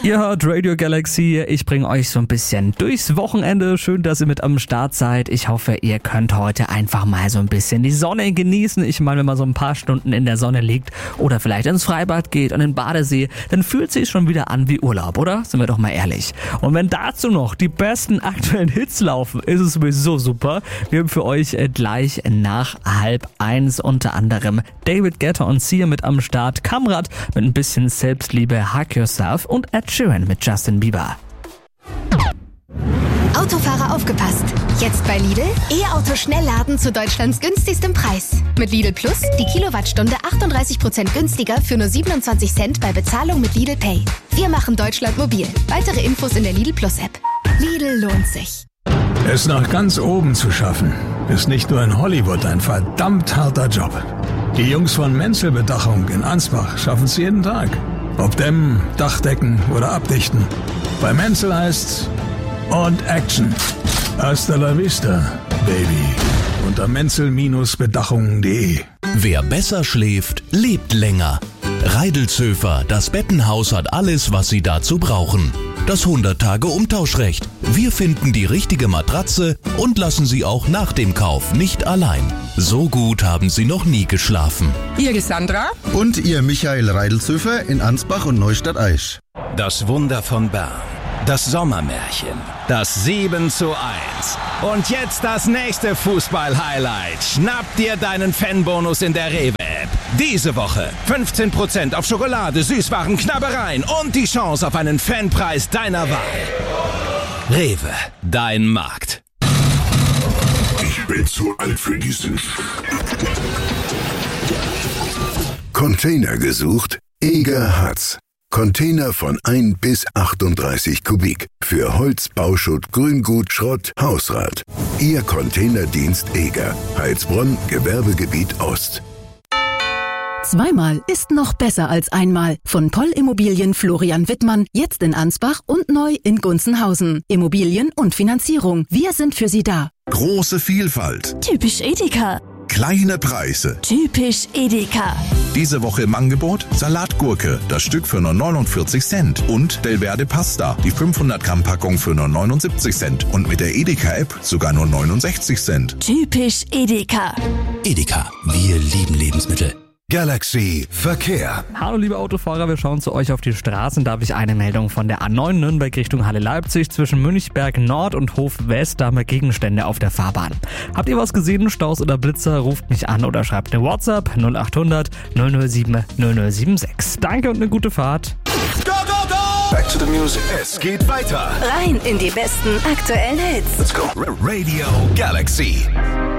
Ihr hört Radio Galaxy, ich bringe euch so ein bisschen durchs Wochenende. Schön, dass ihr mit am Start seid. Ich hoffe, ihr könnt heute einfach mal so ein bisschen die Sonne genießen. Ich meine, wenn man so ein paar Stunden in der Sonne liegt oder vielleicht ins Freibad geht und in den Badesee, dann fühlt sich schon wieder an wie Urlaub, oder? Sind wir doch mal ehrlich. Und wenn dazu noch die besten aktuellen Hits laufen, ist es sowieso super. Wir haben für euch gleich nach 12:30 unter anderem David Guetta und Sia mit am Start, Kamrat mit ein bisschen Selbstliebe, Hug Yourself und Ed Sheeran mit Justin Bieber. Autofahrer aufgepasst! Jetzt bei Lidl E-Auto Schnellladen zu Deutschlands günstigstem Preis. Mit Lidl Plus die Kilowattstunde 38% günstiger für nur 27 Cent bei Bezahlung mit Lidl Pay. Wir machen Deutschland mobil. Weitere Infos in der Lidl Plus App. Lidl lohnt sich. Es nach ganz oben zu schaffen, ist nicht nur in Hollywood ein verdammt harter Job. Die Jungs von Menzel Bedachung in Ansbach schaffen es jeden Tag. Ob dämmen, Dachdecken oder abdichten. Bei Menzel heißt's und Action. Hasta la vista, Baby. Unter menzel-bedachungen.de. Wer besser schläft, lebt länger. Reidelzöfer, das Bettenhaus hat alles, was Sie dazu brauchen. Das 100-Tage-Umtauschrecht. Wir finden die richtige Matratze und lassen Sie auch nach dem Kauf nicht allein. So gut haben Sie noch nie geschlafen. Ihr Sandra? Und ihr Michael Reidelzöfer in Ansbach und Neustadt-Aisch. Das Wunder von Bern. Das Sommermärchen. Das 7:1. Und jetzt das nächste Fußball-Highlight. Schnapp dir deinen Fanbonus in der Rewe-App. Diese Woche 15% auf Schokolade, Süßwaren, Knabbereien und die Chance auf einen Fanpreis deiner Wahl. Rewe, dein Markt. Ich bin zu alt für diesen Container gesucht? Eger hat's. Container von 1 bis 38 Kubik. Für Holz, Bauschutt, Grüngut, Schrott, Hausrat. Ihr Containerdienst Eger. Heilsbronn, Gewerbegebiet Ost. Zweimal ist noch besser als einmal. Von Poll Immobilien Florian Wittmann, jetzt in Ansbach und neu in Gunzenhausen. Immobilien und Finanzierung. Wir sind für Sie da. Große Vielfalt. Typisch Edeka. Kleine Preise. Typisch Edeka. Diese Woche im Angebot Salatgurke, das Stück für nur 49 Cent. Und Delverde Pasta, die 500 Gramm Packung für nur 79 Cent. Und mit der Edeka-App sogar nur 69 Cent. Typisch Edeka. Edeka, wir lieben Lebensmittel. Galaxy Verkehr. Hallo liebe Autofahrer, wir schauen zu euch auf die Straßen. Da habe ich eine Meldung von der A9 Nürnberg Richtung Halle Leipzig zwischen Münchberg Nord und Hof West. Da haben wir Gegenstände auf der Fahrbahn. Habt ihr was gesehen, Staus oder Blitzer? Ruft mich an oder schreibt eine WhatsApp 0800 007 0076. Danke und eine gute Fahrt. Go, go, go! Back to the music. Es geht weiter. Rein in die besten aktuellen Hits. Let's go. Radio Galaxy.